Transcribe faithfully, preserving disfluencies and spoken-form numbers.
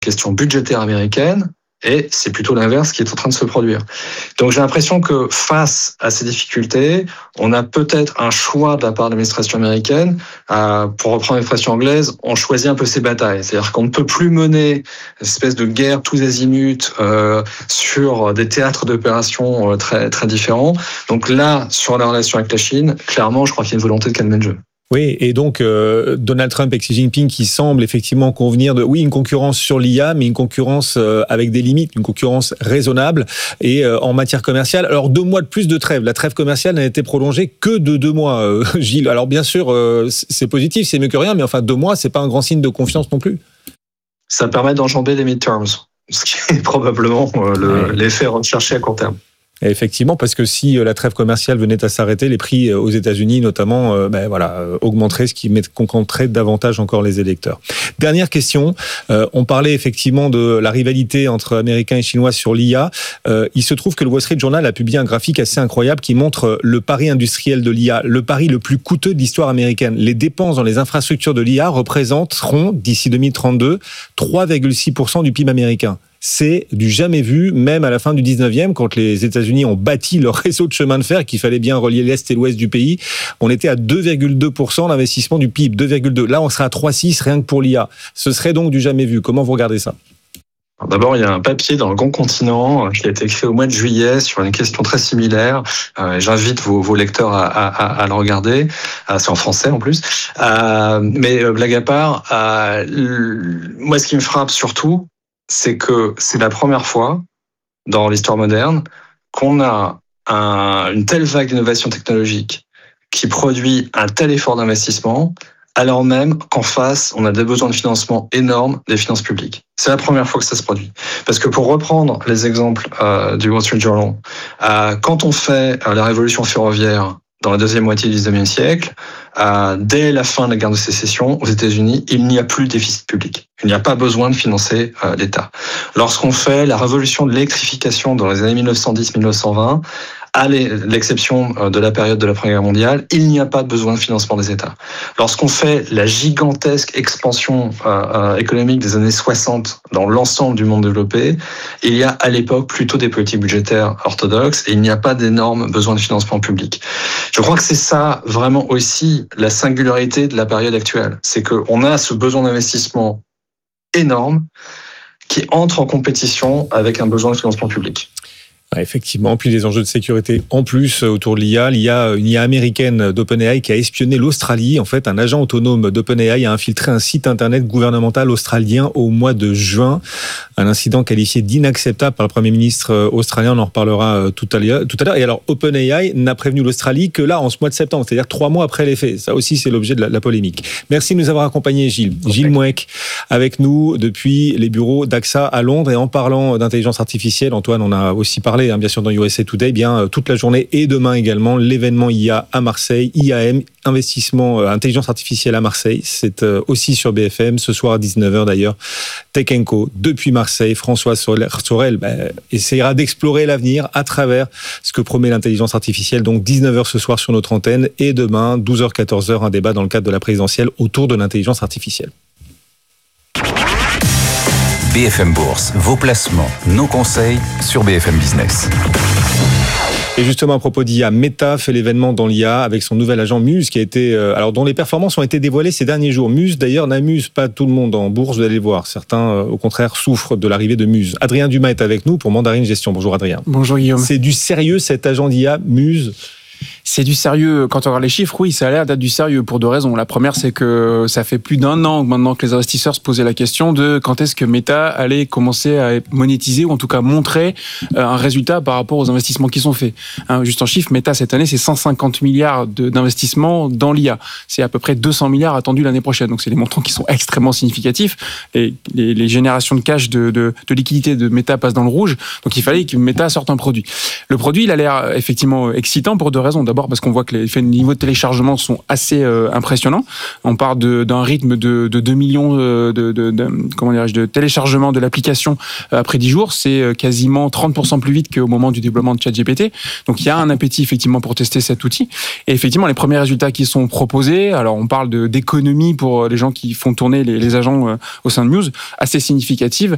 question budgétaire américaine, et c'est plutôt l'inverse qui est en train de se produire. Donc j'ai l'impression que face à ces difficultés, on a peut-être un choix de la part de l'administration américaine, euh, pour reprendre l'expression anglaise, on choisit un peu ses batailles. C'est-à-dire qu'on ne peut plus mener une espèce de guerre tous azimuts euh, sur des théâtres d'opérations euh, très, très différents. Donc là, sur la relation avec la Chine, clairement, je crois qu'il y a une volonté de calmer le jeu. Oui, et donc euh, Donald Trump et Xi Jinping qui semblent effectivement convenir de, oui, une concurrence sur l'I A, mais une concurrence euh, avec des limites, une concurrence raisonnable et euh, en matière commerciale. Alors deux mois de plus de trêve, la trêve commerciale n'a été prolongée que de deux mois, euh, Gilles. Alors bien sûr, euh, c'est positif, c'est mieux que rien, mais enfin deux mois, c'est pas un grand signe de confiance non plus. Ça permet d'enjamber les midterms, ce qui est probablement euh, le, ouais. l'effet recherché à court terme. Et effectivement, parce que si la trêve commerciale venait à s'arrêter, les prix aux États-Unis notamment, euh, ben voilà, augmenteraient, ce qui contenterait davantage encore les électeurs. Dernière question, euh, on parlait effectivement de la rivalité entre Américains et Chinois sur l'I A. Euh, il se trouve que le Wall Street Journal a publié un graphique assez incroyable qui montre le pari industriel de l'I A, le pari le plus coûteux de l'histoire américaine. Les dépenses dans les infrastructures de l'I A représenteront, d'ici deux mille trente-deux, trois virgule six pour cent du P I B américain. C'est du jamais vu, même à la fin du dix-neuvième, quand les États-Unis ont bâti leur réseau de chemin de fer, qu'il fallait bien relier l'Est et l'Ouest du pays. On était à deux virgule deux pour cent d'investissement du P I B, deux virgule deux. Là, on sera à trois virgule six rien que pour l'I A. Ce serait donc du jamais vu. Comment vous regardez ça ? D'abord, il y a un papier dans le Grand Continent qui a été écrit au mois de juillet sur une question très similaire. Euh, j'invite vos, vos lecteurs à, à, à le regarder. Euh, c'est en français en plus. Euh, mais euh, blague à part, euh, moi, ce qui me frappe surtout, c'est que c'est la première fois dans l'histoire moderne qu'on a un, une telle vague d'innovation technologique qui produit un tel effort d'investissement, alors même qu'en face, on a des besoins de financement énormes des finances publiques. C'est la première fois que ça se produit. Parce que pour reprendre les exemples euh, du Wall Street Journal, euh, quand on fait euh, la révolution ferroviaire dans la deuxième moitié du dix-neuvième siècle, euh, dès la fin de la guerre de sécession aux États-Unis, il n'y a plus de déficit public. Il n'y a pas besoin de financer euh, l'État. Lorsqu'on fait la révolution de l'électrification dans les années mille neuf cent dix mille neuf cent vingt, à l'exception de la période de la Première Guerre mondiale, il n'y a pas de besoin de financement des États. Lorsqu'on fait la gigantesque expansion euh, économique des années soixante dans l'ensemble du monde développé, il y a à l'époque plutôt des politiques budgétaires orthodoxes et il n'y a pas d'énormes besoins de financement public. Je crois que c'est ça vraiment aussi la singularité de la période actuelle. C'est qu'on a ce besoin d'investissement énorme qui entre en compétition avec un besoin de financement public. Effectivement, puis les enjeux de sécurité en plus autour de l'I A. L'I A, une I A américaine d'OpenAI qui a espionné l'Australie. En fait, un agent autonome d'OpenAI a infiltré un site internet gouvernemental australien au mois de juin. Un incident qualifié d'inacceptable par le Premier ministre australien. On en reparlera tout à l'heure. Tout à l'heure. Et alors, OpenAI n'a prévenu l'Australie que là, en ce mois de septembre, c'est-à-dire trois mois après les faits. Ça aussi, c'est l'objet de la, la polémique. Merci de nous avoir accompagnés, Gilles. Okay. Gilles Mouek, avec nous depuis les bureaux d'A X A à Londres. Et en parlant d'intelligence artificielle, Antoine, on a aussi parlé bien sûr dans U S A Today, bien toute la journée et demain également l'événement I A à Marseille, I A M, investissement euh, intelligence artificielle à Marseille, c'est euh, aussi sur B F M ce soir à dix-neuf heures d'ailleurs. Tech and Co depuis Marseille, François Sorel bah, essaiera d'explorer l'avenir à travers ce que promet l'intelligence artificielle. Donc dix-neuf heures ce soir sur notre antenne et demain douze heures quatorze heures un débat dans le cadre de la présidentielle autour de l'intelligence artificielle. B F M Bourse, vos placements, nos conseils sur B F M Business. Et justement, à propos d'I A, Meta fait l'événement dans l'I A avec son nouvel agent Muse, qui a été, euh, alors dont les performances ont été dévoilées ces derniers jours. Muse, d'ailleurs, n'amuse pas tout le monde en bourse, vous allez le voir. Certains, euh, au contraire, souffrent de l'arrivée de Muse. Adrien Dumas est avec nous pour Mandarine Gestion. Bonjour Adrien. Bonjour Guillaume. C'est du sérieux cet agent d'I A, Muse ? C'est du sérieux. Quand on regarde les chiffres, oui, ça a l'air d'être du sérieux pour deux raisons. La première, c'est que ça fait plus d'un an maintenant que les investisseurs se posaient la question de quand est-ce que Meta allait commencer à monétiser ou en tout cas montrer un résultat par rapport aux investissements qui sont faits. Hein, juste en chiffre, Meta cette année, c'est cent cinquante milliards de, d'investissements dans l'I A. C'est à peu près deux cents milliards attendus l'année prochaine. Donc c'est des montants qui sont extrêmement significatifs. Et les, les générations de cash, de, de, de liquidité de Meta passent dans le rouge. Donc il fallait que Meta sorte un produit. Le produit, il a l'air effectivement excitant pour deux raisons. D'abord parce qu'on voit que les niveaux de téléchargement sont assez euh, impressionnants. On part de, d'un rythme de, de deux millions de, de, de, de, comment dirais-je, de téléchargements de l'application après dix jours. C'est quasiment trente pour cent plus vite qu'au moment du développement de ChatGPT. Donc il y a un appétit effectivement pour tester cet outil. Et effectivement, les premiers résultats qui sont proposés, alors on parle de, d'économie pour les gens qui font tourner les, les agents euh, au sein de Muse, assez significative.